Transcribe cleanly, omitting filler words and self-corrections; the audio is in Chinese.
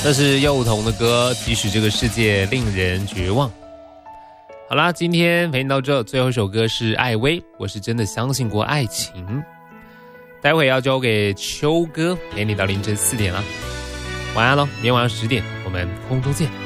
这是幼童的歌，即使这个世界令人绝望。好啦，今天陪你到这，最后一首歌是艾薇，我是真的相信过爱情。待会要交给秋哥陪你到凌晨4点啦，晚安咯，明天晚上10点我们空中见。